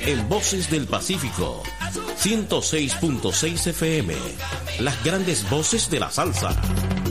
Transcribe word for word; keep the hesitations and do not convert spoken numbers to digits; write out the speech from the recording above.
en Voces del Pacífico, ciento seis punto seis F M, las grandes voces de la salsa.